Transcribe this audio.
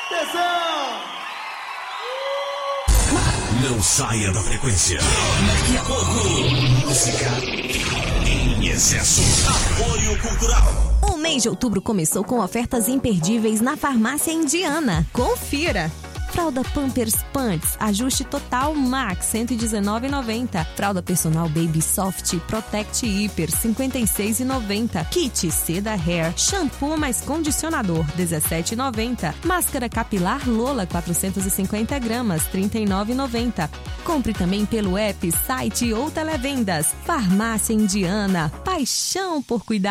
Atenção! Não saia da frequência. Daqui a pouco, música em excesso. Apoio cultural. O mês de outubro começou com ofertas imperdíveis na Farmácia Indiana. Confira! Fralda Pampers Pants, ajuste total Max, R$ 119,90. Fralda personal Baby Soft Protect Hyper, R$ 56,90. Kit Seda Hair, shampoo mais condicionador, R$ 17,90. Máscara capilar Lola, 450 gramas, R$ 39,90. Compre também pelo app, site ou televendas. Farmácia Indiana, paixão por cuidar